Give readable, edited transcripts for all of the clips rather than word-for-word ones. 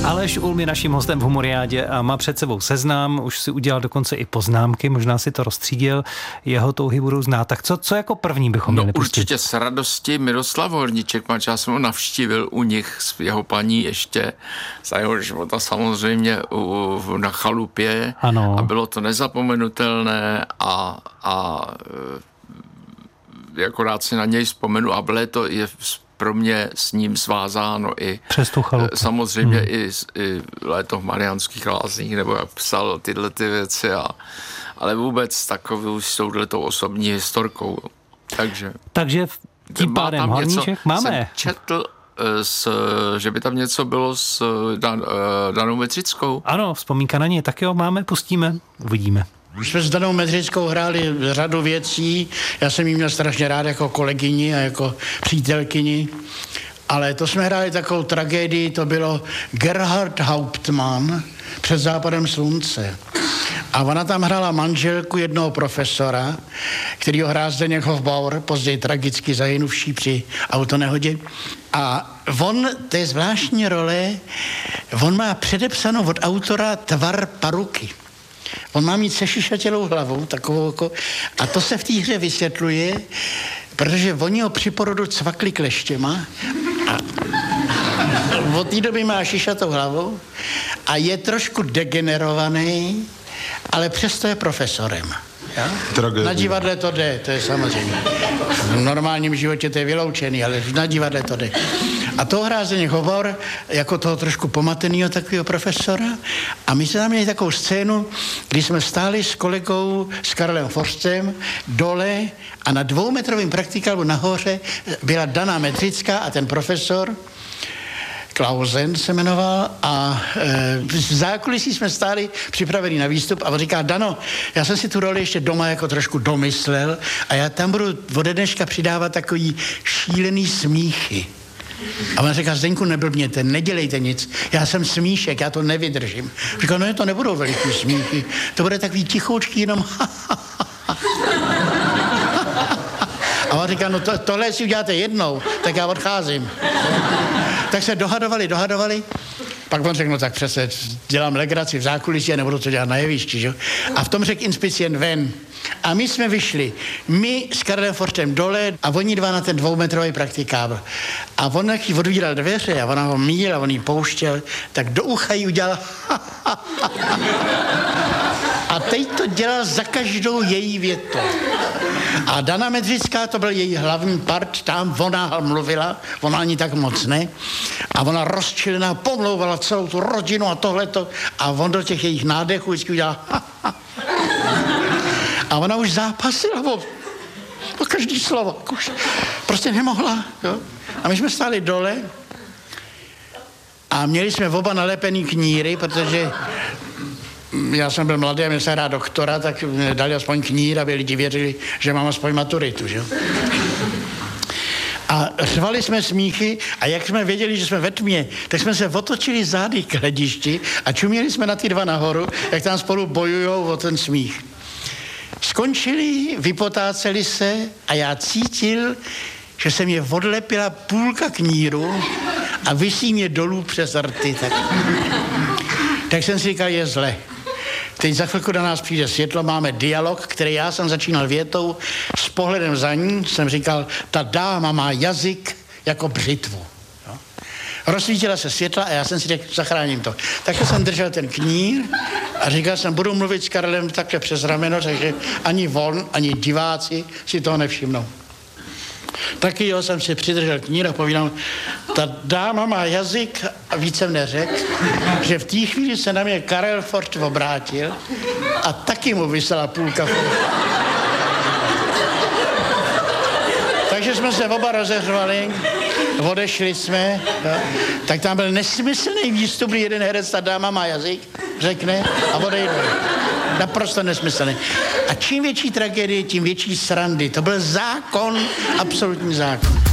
Aleš Ulm je naším hostem v Humoriádě a má před sebou seznam, už si udělal dokonce i poznámky, možná si to rozstřídil, jeho touhy budou znát. Tak co jako první bychom měli pustit? Určitě s radostí Miroslav Horníček, já jsem ho navštívil u nich s jeho paní ještě za jeho života samozřejmě na chalupě. Ano. A bylo to nezapomenutelné a jako rád si na něj vzpomenu a bylo to je pro mě s ním svázáno i přes tu chalupu. Samozřejmě i léto v Mariánských Lázních, nebo jak psal tyhle ty věci, ale vůbec takovou s touhletou osobní historkou. Takže tím pádem Horníček máme. Jsem četl, že by tam něco bylo s Danou Medřickou. Ano, vzpomínka na ně, tak jo, máme, pustíme, uvidíme. My jsme s Danou Medřickou hráli řadu věcí, já jsem jí měl strašně rád jako kolegyni a jako přítelkyni, ale to jsme hráli takovou tragédii, to bylo Gerhard Hauptmann Před západem slunce. A ona tam hrála manželku jednoho profesora, kterýho hrál Zdeněk Hofbauer, později tragicky zahynuvší při autonehodě. A on, to je zvláštní role, on má předepsanou od autora tvar paruky. On má mít sešišatělou hlavu, takovou jako, a to se v té hře vysvětluje, protože oni ho při porodu cvakli kleštěma a od té doby má šišatou hlavu a je trošku degenerovaný, ale přesto je profesorem. Na divadle to jde, to je samozřejmě. V normálním životě to je vyloučený, ale na divadle to jde. A to hrál Zdeněk Hofbauer jako toho trošku pomatenýho takového profesora. A my jsme tam měli takovou scénu, kdy jsme stáli s kolegou, s Karlem Forstem, dole a na 2metrovém praktikálu nahoře byla Dana Medřická a ten profesor, Klausen se jmenoval, a v zákulisí jsme stáli připraveni na výstup a on říká: Dano, já jsem si tu roli ještě doma jako trošku domyslel a já tam budu ode dneška přidávat takový šílený smíchy. A on říká: Zdeňku, neblbněte, nedělejte nic, já jsem smíšek, já to nevydržím. Říká: no, to nebudou veliký smíchy, to bude takový tichoučký jenom A on říká: no tohle si uděláte jednou, tak já odcházím. Tak se dohadovali. Pak on řekl: no tak přece dělám legraci v zákulisí a nebudu to dělat na jevišti, že? A v tom řekl inspicient ven. A my jsme vyšli, my s Karlem Forstem dole a oni dva na ten 2metrový praktikábl. A on jaký odvíral dveře a ona ho míl a on jí pouštěl, tak do ucha jí udělal a teď to dělal za každou její větu. A Dana Medřická, to byl její hlavní part, tam ona mluvila, ona ani tak moc ne, a ona rozčilená pomlouvala celou tu rodinu a tohleto, a on do těch jejich nádechů vždycky udělal a ona už zápasila o každý slovo, už prostě nemohla, jo. A my jsme stáli dole a měli jsme oba nalepený kníry, protože já jsem byl mladý a měl jsem hrát doktora, tak mě dali aspoň knír, aby lidi věřili, že mám aspoň maturitu, že? A řvali jsme smíchy a jak jsme věděli, že jsme ve tmě, tak jsme se otočili zády k hledišti a čuměli jsme na ty dva nahoru, jak tam spolu bojujou o ten smích. Skončili, vypotáceli se a já cítil, že se mě odlepila půlka kníru a visí mě dolů přes rty. Tak jsem si říkal: je zle. Teď za chvilku do nás přijde světlo, máme dialog, který já jsem začínal větou s pohledem za ní. Jsem říkal: ta dáma má jazyk jako břitvu. Jo? Rozsvítila se světla a já jsem si řekl: zachráním to. Takže jsem držel ten knír a říkal jsem: budu mluvit s Karlem takhle přes rameno, takže ani on, ani diváci si toho nevšimnou. Taky jo, jsem si přidržel knír a povídal: ta dáma má jazyk, a víc jsem neřekl, že v té chvíli se na mě Karel Forst obrátil a taky mu vysela půlka. Takže jsme se oba rozeřvali, odešli jsme, jo. Tak tam byl nesmyslný výstup, kdy jeden herec: ta dáma má jazyk, řekne a odejde. Naprosto nesmyslný. A čím větší tragédie, tím větší srandy. To byl zákon, absolutní zákon.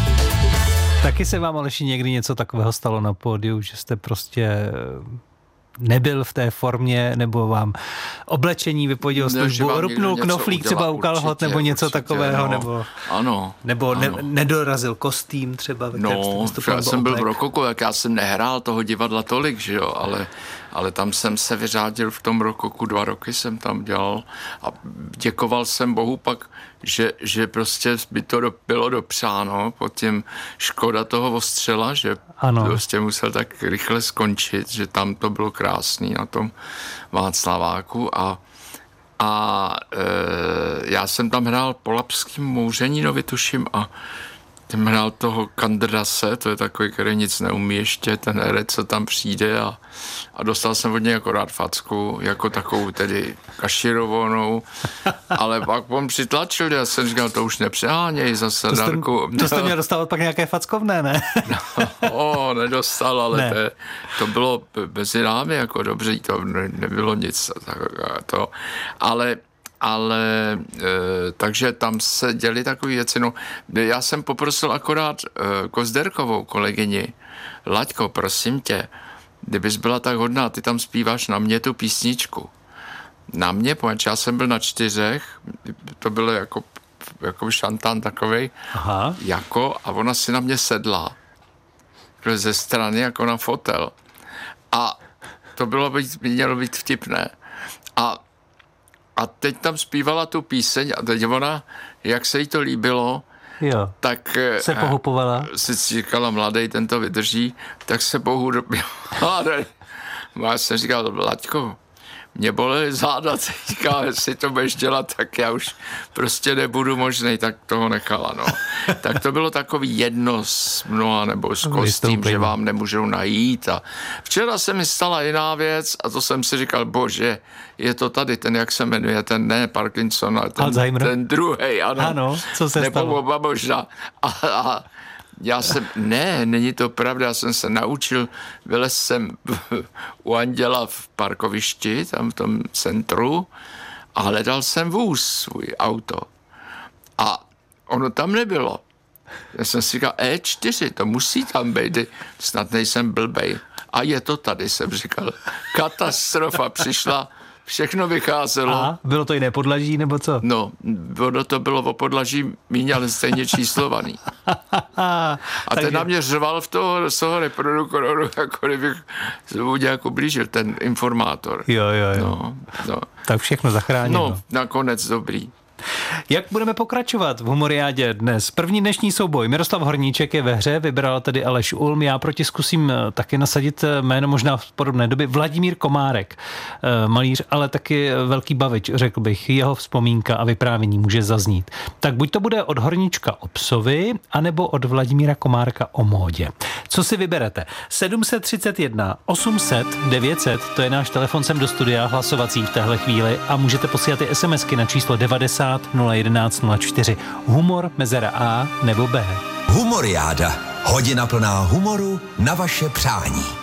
Taky se vám, Aleši, někdy něco takového stalo na pódiu, že jste prostě nebyl v té formě, nebo vám oblečení vypovědělo službu, rupnul knoflík třeba u kalhot, nebo něco takového, no, nebo nedorazil kostým třeba, ve kterém jste vystupoval. Já jsem byl v rokoku, jak já jsem nehrál toho divadla tolik, že jo, ale tam jsem se vyřádil v tom rokoku, 2 roky jsem tam dělal a děkoval jsem Bohu pak, že prostě by to bylo dopřáno, pod tím škoda toho ostřela, že prostě musel tak rychle skončit, že tam to bylo krásný na tom Václaváku a já jsem tam hrál po Lapským Mouřeninovi, tuším, a jsem hrál toho Kandrase, to je takový, který nic neumí ještě, ten herec, co tam přijde a dostal jsem od něj akorát facku, jako takovou tedy kaširovanou, ale pak on přitlačil, já jsem říkal, to už nepřeháněj zase, Darku. To jste měl dostávat pak nějaké fackovné, ne? No, nedostal, ale ne. To bylo mezi námi jako dobře, to nebylo nic, ale takže tam se děly takové věci. No, já jsem poprosil akorát Kozderkovou kolegyni, Laďko, prosím tě, kdybys byla tak hodná, ty tam zpíváš na mě tu písničku. Na mě, protože já jsem byl na 4, to bylo jako šantán takovej, a ona si na mě sedla ze strany jako na fotel. A to mělo být vtipné. A teď tam zpívala tu píseň a teď ona, jak se jí to líbilo, tak se pohupovala. Si říkala, mladej, ten to vydrží, tak se pohudobila. Já jsem říkal, Laďko, mě bolely záda, říká, jestli to budeš dělat, tak já už prostě nebudu možnej, tak toho nechala, no. Tak to bylo takový jedno z mnoha, nebo s kostým, že vám nemůžou najít. A včera se mi stala jiná věc a to jsem si říkal, bože, je to tady, ten, jak se jmenuje, ten ne Parkinson, ale ten druhej, ano, co se nebo stalo? Oba možná. A já jsem, není to pravda, já jsem se naučil, vylez jsem u Anděla v parkovišti, tam v tom centru a hledal jsem vůz, svůj auto. A ono tam nebylo. Já jsem si říkal, E4, to musí tam být, snad nejsem blbej. A je to tady, jsem říkal. Katastrofa přišla, všechno vycházelo. A bylo to jiné podlaží, nebo co? No, to bylo o podlaží míň, ale stejně číslovaný. A ten na mě řval z toho reproduktoru, jako kdybych mu nějak ublížil, ten informátor. Jo. No. Tak všechno zachránilo. No, nakonec dobrý. Jak budeme pokračovat v Humoriádě dnes? První dnešní souboj. Miroslav Horníček je ve hře, vybral tedy Aleš Ulm. Já proti zkusím taky nasadit jméno možná v podobné době. Vladimír Komárek, malíř, ale taky velký bavič, řekl bych. Jeho vzpomínka a vyprávění může zaznít. Tak buď to bude od Horníčka o psovi, anebo od Vladimíra Komárka o módě. Co si vyberete? 731 800 900, to je náš telefon sem do studia hlasovací v téhle chvíli a můžete posílat i SMSky na číslo 90 011 04. Humor, mezera A nebo B. Humoriáda. Hodina plná humoru na vaše přání.